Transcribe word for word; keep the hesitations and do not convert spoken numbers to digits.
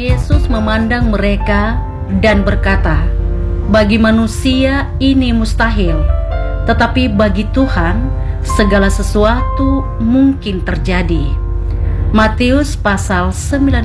Yesus memandang mereka dan berkata, "Bagi manusia ini mustahil, tetapi bagi Tuhan segala sesuatu mungkin terjadi." Matius pasal sembilan